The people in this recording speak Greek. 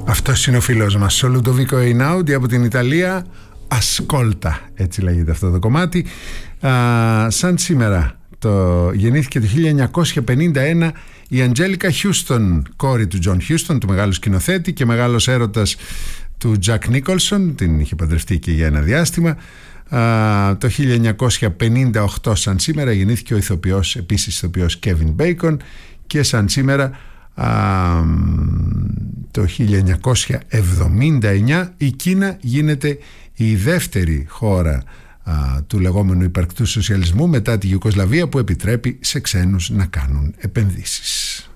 Αυτός είναι ο φίλος μας, ο Λουντοβίκο Εινάουντι από την Ιταλία. Ασκόλτα, έτσι λέγεται αυτό το κομμάτι. Σαν σήμερα γεννήθηκε το 1951 η Αντζέλικα Χιούστον, κόρη του Τζον Χιούστον, του μεγάλου σκηνοθέτη και μεγάλος έρωτας του Τζακ Νίκολσον. Την είχε παντρευτεί και για ένα διάστημα. Το 1958 σαν σήμερα γεννήθηκε ο ηθοποιός, επίσης ηθοποιός Κέβιν Μπέικον, και σαν σήμερα το 1979 η Κίνα γίνεται η δεύτερη χώρα του λεγόμενου υπαρκτού σοσιαλισμού μετά τη Ιουγκοσλαβία που επιτρέπει σε ξένους να κάνουν επενδύσεις.